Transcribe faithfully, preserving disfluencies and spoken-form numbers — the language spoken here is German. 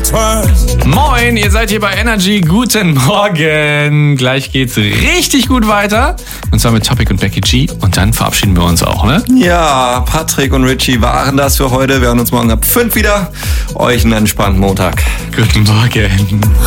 Moin, ihr seid hier bei Energy. Guten Morgen. Gleich geht's richtig gut weiter. Und zwar mit Topic und Becky G. Und dann verabschieden wir uns auch, ne? Ja, Patrick und Richie waren das für heute. Wir hören uns morgen ab fünf wieder. Euch einen entspannten Montag. Guten Morgen.